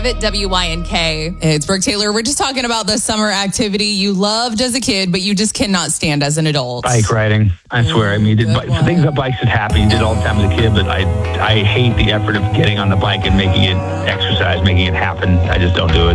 Private WYNK. It's Brooke Taylor. We're just talking about the summer activity you loved as a kid, but you just cannot stand as an adult. Bike riding. I swear. I mean, things that bikes that happen, you did all the time as a kid, but I hate the effort of getting on the bike and making it exercise, making it happen. I just don't do it.